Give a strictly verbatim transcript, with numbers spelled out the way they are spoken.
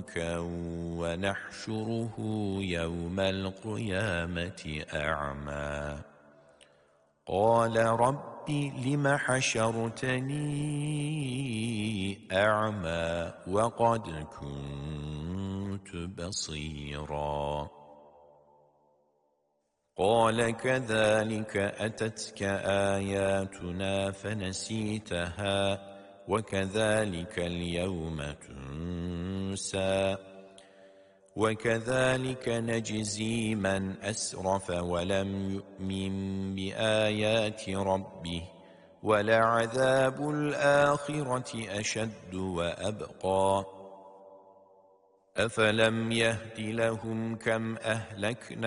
ضنكا ونحشره يوم القيامة أعمى قال رب لم حشرتني أعمى وقد كنت بصيرا قال كذلك أتتك آياتنا فنسيتها وكذلك اليوم تنسى وكذلك نجزي من أسرف ولم يؤمن بآيات ربه ولعذاب الآخرة أشد وأبقى أفلم يهد لهم كم أهلكنا